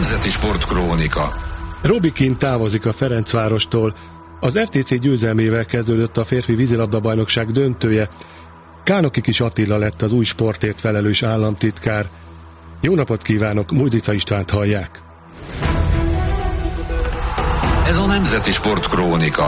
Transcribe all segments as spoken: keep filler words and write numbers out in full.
Nemzeti Sportkrónika. Robbie Keane távozik a Ferencvárostól. Az ef té cé győzelmével kezdődött a férfi vízilabda-bajnokság döntője. Kánoki Kis Attila lett az új sportért felelős államtitkár. Jó napot kívánok, Mújdica Istvánt hallják. Ez a Nemzeti Sportkrónika.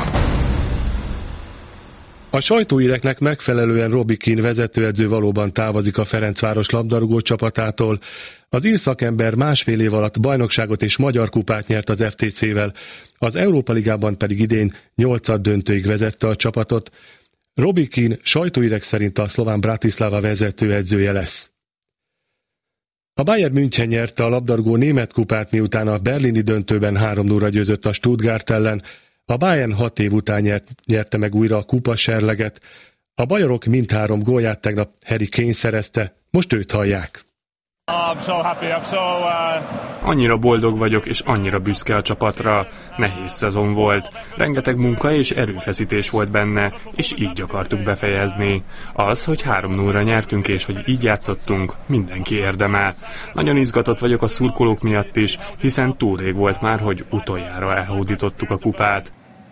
A sajtóíreknek megfelelően Robbie Keane vezetőedző valóban távozik a Ferencváros labdarúgó csapatától. Az ír szakember másfél év alatt bajnokságot és magyar kupát nyert az ef té cével, az Európa Ligában pedig idén nyolcad döntőig vezette a csapatot. Robbie Keane sajtóírek szerint a szlován Bratislava vezetőedzője lesz. A Bayern München nyerte a labdarúgó német kupát, miután a berlini döntőben három nulla győzött a Stuttgart ellen. A Bayern hat év után nyert, nyerte meg újra a kupaserleget. A bajorok mindhárom gólját tegnap Harry Kane szerezte, most őt hallják. I'm so happy, I'm so, uh... Annyira boldog vagyok, és annyira büszke a csapatra. Nehéz szezon volt. Rengeteg munka és erőfeszítés volt benne, és így akartuk befejezni. Az, hogy három nullra nyertünk, és hogy így játszottunk, mindenki érdemel. Nagyon izgatott vagyok a szurkolók miatt is, hiszen túl rég volt már, hogy utoljára elhódítottuk a kupát.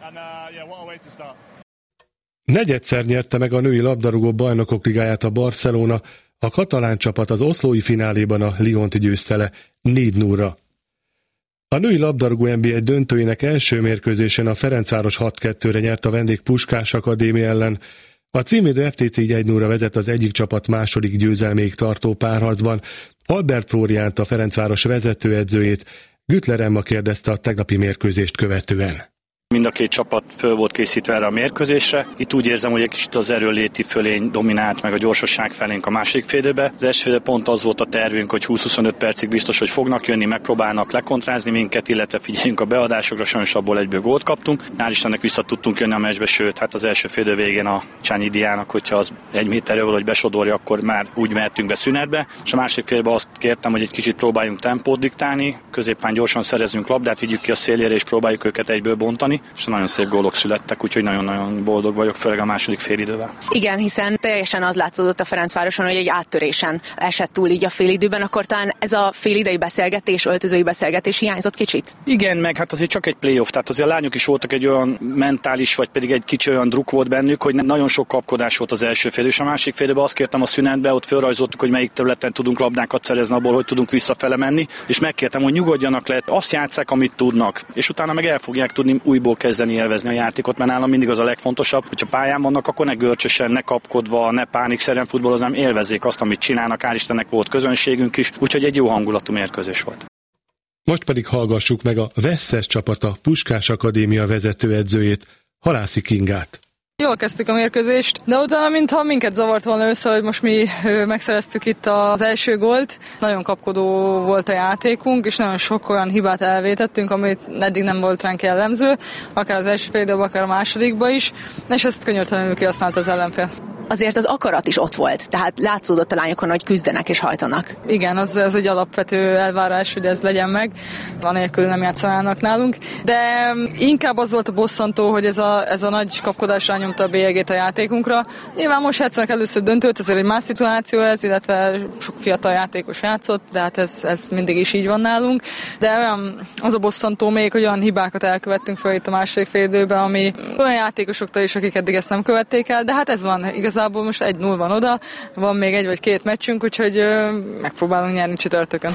Negyedszer nyerte meg a női labdarúgó bajnokok ligáját a Barcelona. A katalán csapat az oszlói fináléban a Lyont győzte le négy nullra. A női labdarúgó en bé egy döntőjének első mérkőzésen a Ferencváros hat kettőre nyert a vendég Puskás Akadémia ellen. A címvédő ef té cé így egy nullra vezet az egyik csapat második győzelméig tartó párharcban. Albert Flóriánt, a Ferencváros vezetőedzőjét, Güttler Emma kérdezte a tegnapi mérkőzést követően. Mind a két csapat föl volt készítve erre a mérkőzésre. Itt úgy érzem, hogy egy kicsit az erőléti fölény dominált meg a gyorsaság felénk a második félidőbe. Az első félidő pont az volt a tervünk, hogy húsz-huszonöt percig biztos, hogy fognak jönni, megpróbálnak lekontrázni minket, illetve figyeljünk a beadásokra, sajnos abból egyből gólt kaptunk. Hál' Istennek vissza tudtunk jönni a meccsbe, sőt, hát az első félidő végén a Csányi Diának, hogyha az egy méterről valahogy besodorja, akkor már úgy mehetünk be szünetbe. És a másik félidőben azt kértem, hogy egy kicsit próbáljunk tempót diktálni, középen gyorsan szerezünk labdát, vigyük ki a szélére és próbáljuk őket egyből bontani. És nagyon szép gólok születtek, úgyhogy nagyon-nagyon boldog vagyok, főleg a második félidővel. Igen, hiszen teljesen az látszódott a Ferencvároson, hogy egy áttörésen esett túl így a félidőben, akkor talán ez a félidei beszélgetés, öltözői beszélgetés hiányzott kicsit? Igen, meg hát azért csak egy playoff, tehát azért a lányok is voltak egy olyan mentális, vagy pedig egy kicsi olyan druk volt bennük, hogy nagyon sok kapkodás volt az első félidő, és a másik félidőben azt kértem a szünetbe, ott felrajzoltuk, hogy melyik területen tudunk labdákat szerezni, abból hogy tudunk visszafele menni, és megkértem, hogy nyugodjanak le, azt játsszák, amit tudnak, és utána meg el fogják tudni újból kezdeni élvezni a játékot, mert nálam mindig az a legfontosabb, hogyha pályán vannak, akkor ne görcsösen, ne kapkodva, ne pánikszerűen futballoznám, élvezzék azt, amit csinálnak, hál' Istennek volt közönségünk is, úgyhogy egy jó hangulatú mérkőzés volt. Most pedig hallgassuk meg a Veszes csapata Puskás Akadémia vezetőedzőjét, Halászi Kingát. Jól kezdtük a mérkőzést, de utána mintha minket zavart volna össze, hogy most mi megszereztük itt az első gólt. Nagyon kapkodó volt a játékunk, és nagyon sok olyan hibát elvétettünk, amit eddig nem volt ránk jellemző, akár az első fél időben, akár a másodikban is, és ezt könyörtelenül kihasznált az ellenfél. Azért az akarat is ott volt, tehát látszódott a lányokon, hogy küzdenek és hajtanak. Igen, az, az egy alapvető elvárás, hogy ez legyen meg, anélkül nem játszanának nálunk, de inkább az volt a bosszantó, hogy ez a, ez a nagy kapkodás rányomta a bélyegét a játékunkra. Nyilván most játszanak először döntőt, ezért egy más szituáció ez, illetve sok fiatal játékos játszott, de hát ez, ez mindig is így van nálunk. De olyan, az a bosszantó még, hogy olyan hibákat elkövettünk fel itt a második fél időben, ami olyan játékosoktól is, akik eddig ezt nem követték el, de hát ez van, igazából most egy null van oda, van még egy vagy két meccsünk, úgyhogy ö, megpróbálunk nyerni csütörtökön.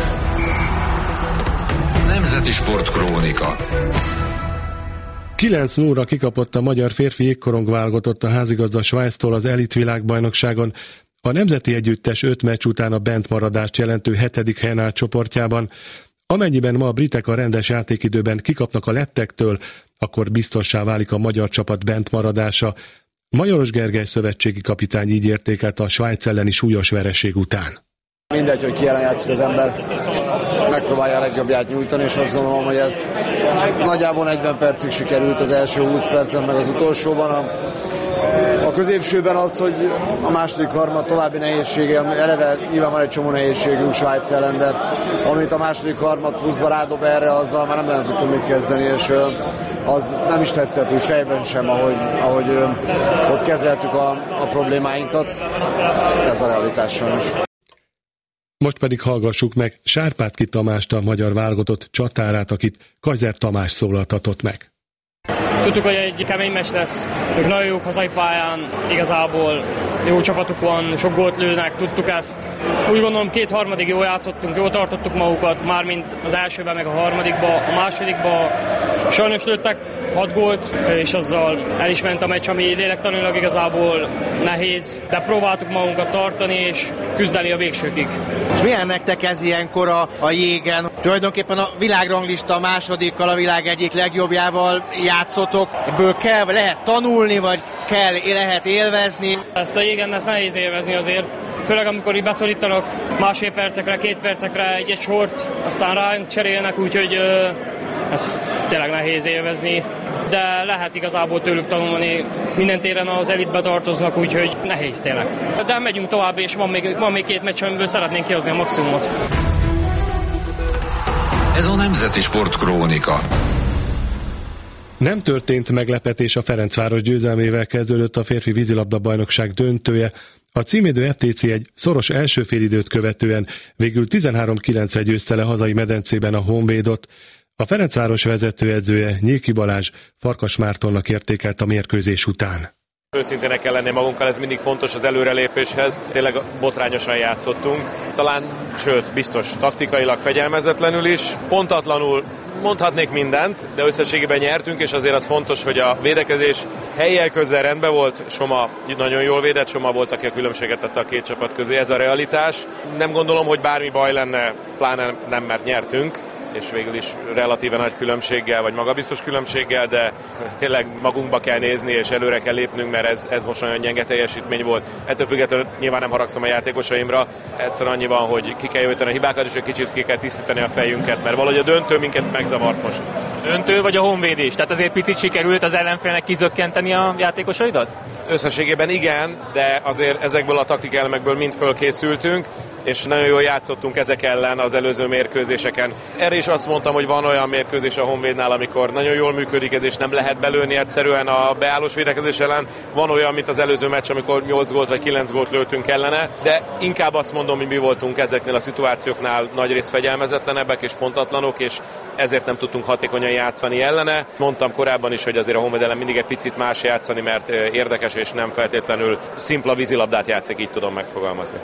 Nemzeti Sportkrónika. kilenc nullra kikapott a magyar férfi jégkorong válogatott a házigazda Svájctól az elit világbajnokságon. A nemzeti együttes öt meccs után a bentmaradást jelentő hetedik helyen áll csoportjában. Amennyiben ma a britek a rendes játékidőben kikapnak a lettektől, akkor biztossá válik a magyar csapat bentmaradása. Majoros Gergely szövetségi kapitány így értékelte a Svájc elleni súlyos vereség után. Mindegy, hogy ki ellen játszik az ember, megpróbálja a legjobbját nyújtani, és azt gondolom, hogy ez nagyjából negyven percig sikerült, az első húsz percen, meg az utolsóban. A, a középsőben az, hogy a második harmad további nehézsége, eleve nyilván van egy csomó nehézségünk Svájc ellen, de amit a második harmad pluszba rádob erre, azzal már nem nagyon tudtunk mit kezdeni, és az nem is tetszett úgy fejben sem, ahogy, ahogy ott kezeltük a, a problémáinkat. Ez a realitás sajnos. Most pedig hallgassuk meg Sárpátki Tamást, a magyar válogatott csatárát, akit Kaiser Tamás szólaltatott meg. Tudtuk, hogy egy kemény meccs lesz. Ők nagyon jók hazai pályán, igazából jó csapatuk van, sok gólt lőnek, tudtuk ezt. Úgy gondolom, két harmadig jól játszottunk, jól tartottuk magukat, mármint az elsőben, meg a harmadikba. A másodikba sajnos lőttek hat gólt, és azzal el is ment a meccs, ami lélektanilag igazából nehéz, de próbáltuk magunkat tartani és küzdeni a végsőkig. És milyen nektek ez ilyenkor a, a jégen? Tulajdonképpen a világranglista másodikkal, a világ egyik legjobbjával játszotok. Ebből kell, lehet tanulni, vagy kell, lehet élvezni? Ezt a jégen ezt nehéz élvezni azért. Főleg amikor így beszorítanak másfél percekre, két percekre egy-egy sort, aztán ránk cserélnek, úgyhogy ez tényleg nehéz élvezni. De lehet igazából tőlük tanulni, minden téren az elitbe tartoznak, úgyhogy nehéz tényleg. De megyünk tovább, és van még, van még két meccs, amiből szeretnénk kihozni a maximumot. Ez a Nemzeti Sport Krónika. Nem történt meglepetés, a Ferencváros győzelmével kezdődött a férfi vízilabda bajnokság döntője. A címédő ef té cé egy szoros első félidőt követően végül tizenhárom kilencre győzte le hazai medencében a Honvédot. A Ferencváros vezetőedzője, Nyéki Balázs Farkas Mártonnak értékelt a mérkőzés után. Őszintének kell lenni magunkkal, ez mindig fontos az előrelépéshez. Tényleg botrányosan játszottunk. Talán, sőt, biztos taktikailag fegyelmezetlenül is. Pontatlanul mondhatnék mindent, de összességében nyertünk, és azért az fontos, hogy a védekezés hellyel közel rendben volt. Soma nagyon jól védett, Soma volt, aki a különbséget tette a két csapat közé. Ez a realitás. Nem gondolom, hogy bármi baj lenne, pláne nem, mert nyertünk, és végül is relatíve nagy különbséggel, vagy magabiztos különbséggel, de tényleg magunkba kell nézni, és előre kell lépnünk, mert ez, ez most nagyon gyenge teljesítmény volt. Ettől függetlenül nyilván nem haragszom a játékosaimra, egyszer annyi van, hogy ki kell javítani a hibákat, és egy kicsit ki kell tisztítani a fejünket, mert valahogy a döntő minket megzavart most. Döntő vagy a honvédés? Tehát azért picit sikerült az ellenfélnek kizökkenteni a játékosaidat? Összességében igen, de azért ezekből a taktikai elemekből mind fölkészültünk, és nagyon jól játszottunk ezek ellen az előző mérkőzéseken. Erre is azt mondtam, hogy van olyan mérkőzés a Honvédnál, amikor nagyon jól működik ez, és nem lehet belőni egyszerűen a beállós védekezés ellen. Van olyan, mint az előző meccs, amikor nyolc gólt vagy kilenc gólt lőttünk ellene, de inkább azt mondom, hogy mi voltunk ezeknél a szituációknál nagyrészt fegyelmezetlenebbek és pontatlanok, és ezért nem tudtunk hatékonyan játszani ellene. Mondtam korábban is, hogy azért a Honvéd ellen mindig egy picit más játszani, mert érdekes és nem feltétlenül szimpla vízilabdát játszik, így tudom megfogalmazni.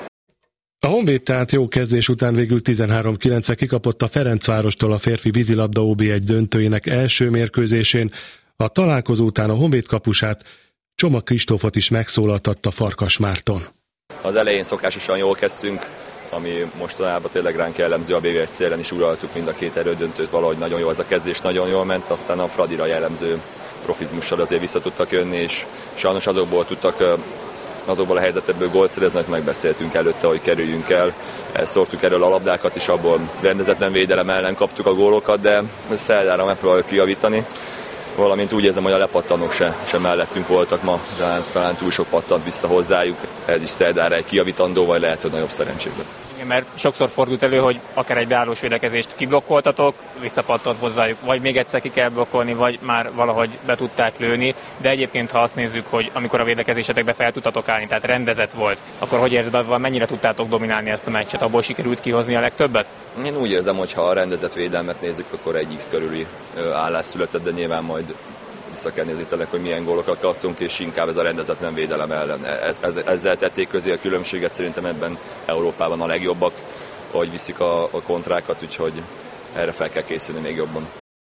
A Honvéd tehát jó kezdés után végül tizenhárom kilencre kikapott a Ferencvárostól a férfi vízilabda ó bé egy döntőjének első mérkőzésén. A találkozó után a Honvéd kapusát, Csoma Kristófot is megszólaltatta Farkas Márton. Az elején szokásosan jól kezdtünk, ami mostanában tényleg ránk jellemző, a bé vé egy célen is uraltuk mind a két erődöntőt, valahogy nagyon jó az a kezdés, nagyon jól ment, aztán a Fradira jellemző profizmussal azért vissza tudtak jönni, és sajnos azokból tudtak azokból a helyzetekből gólt szerezni, hogy megbeszéltünk előtte, hogy kerüljünk el. Szórtuk erről a labdákat, és abból rendezetlen védelem ellen kaptuk a gólokat, de szerdára megpróbáljuk kijavítani. Valamint úgy érzem, hogy a lepattanók se, se mellettünk voltak ma, de talán túl sok pattant vissza hozzájuk. Ez is szerdára egy kijavítandó, vagy lehet, hogy nagyobb szerencség lesz. Igen, mert sokszor fordult elő, hogy akár egy beállós védekezést kiblokkoltatok, visszapattant hozzájuk, vagy még egyszer ki kell blokkolni, vagy már valahogy be tudták lőni. De egyébként, ha azt nézzük, hogy amikor a védekezésetekbe fel tudtatok állni, tehát rendezett volt, akkor hogy érzed, avval mennyire tudtátok dominálni ezt a meccset? Abból sikerült kihozni a legtöbbet? Én úgy érzem, hogy ha a rendezett védelmet nézzük, akkor egy X körüli állás született, de nyilván majd vissza kell nézni tényleg, hogy milyen gólokat kaptunk, és inkább ez a rendezetlen védelem ellen. Ez, ez, ezzel tették közé a különbséget, szerintem ebben Európában a legjobbak, hogy viszik a, a kontrákat, úgyhogy erre fel kell készülni még jobban.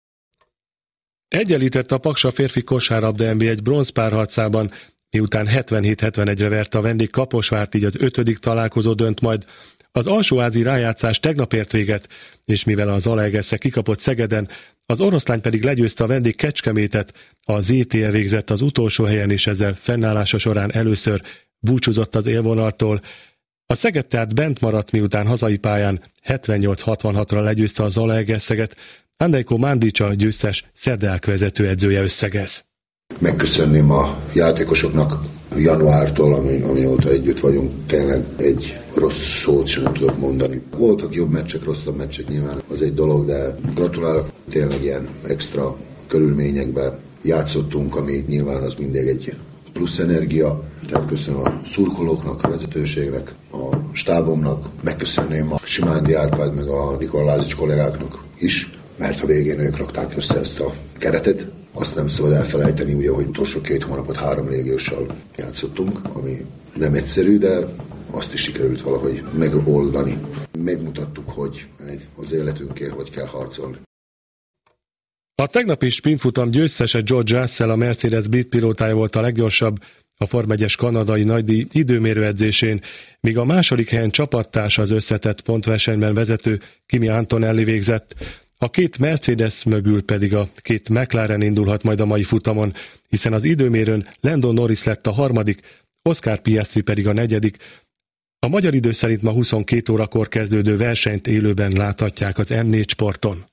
Egyenlített a Paksa férfi kosárlabda en bé egy bronzpárharcában, miután hetvenhét hetvenegyre verte a vendég Kaposvárt, így az ötödik találkozó dönt majd. Az alsóházi rájátszás tegnap ért véget, és mivel az Zalaegerszeg kikapott Szegeden, az Oroszlány pedig legyőzte a vendég Kecskemétet, a zé té e végzett az utolsó helyen, és ezzel fennállása során először búcsúzott az élvonaltól. A Szeged tehát bent maradt, miután hazai pályán hetvennyolc hatvanhatra legyőzte a Zalaegerszeget. Andejko Mandic, győztes Szerdeák vezetőedzője összegez. Megköszönném a játékosoknak januártól, ami, amióta együtt vagyunk, tényleg egy rossz szót sem tudok mondani. Voltak jobb meccsek, rosszabb meccsek, nyilván az egy dolog, de gratulálok, tényleg ilyen extra körülményekben játszottunk, ami nyilván az mindig egy plusz energia. Tehát köszönöm a szurkolóknak, a vezetőségnek, a stábomnak, megköszönném a Simándi Árpád meg a Nikola Lázics kollégáknak is, mert a végén ők rakták össze ezt a keretet. Azt nem szabad elfelejteni, ugye, hogy utolsó két hónapot három légióssal játszottunk, ami nem egyszerű, de azt is sikerült valahogy megoldani. Megmutattuk, hogy az életünkért hogy kell harcolni. A tegnapi sprintfutam győztese George Russell, a Mercedes brit pilótája volt a leggyorsabb a Forma egyes kanadai nagydíj időmérőedzésén, míg a második helyen csapattársa az összetett pontversenyben vezető Kimi Antonelli végzett. A két Mercedes mögül pedig a két McLaren indulhat majd a mai futamon, hiszen az időmérőn Lando Norris lett a harmadik, Oscar Piastri pedig a negyedik. A magyar idő szerint ma huszonkét órakor kezdődő versenyt élőben láthatják az em négy Sporton.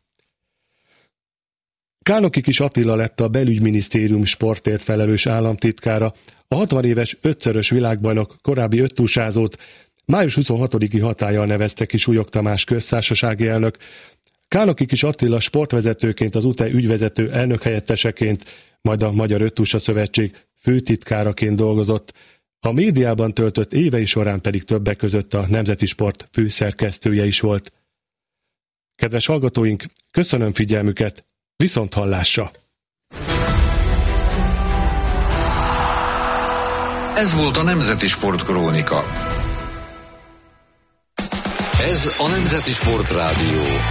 Kálnoki Kis Attila lett a belügyminisztérium sportért felelős államtitkára, a hatvan éves ötszörös világbajnok korábbi öttúsázót május huszonhatodiki hatállyal nevezte ki Súlyog Tamás köztársasági elnök. Kálnoki Kis Attila sportvezetőként, az u té e ügyvezető elnökhelyetteseként, majd a Magyar Öttúsa Szövetség főtitkáraként dolgozott. A médiában töltött évei során pedig többek között a Nemzeti Sport főszerkesztője is volt. Kedves hallgatóink, köszönöm figyelmüket, viszont hallásra! Ez volt a Nemzeti Sport Krónika. Ez a Nemzeti Sport Rádió,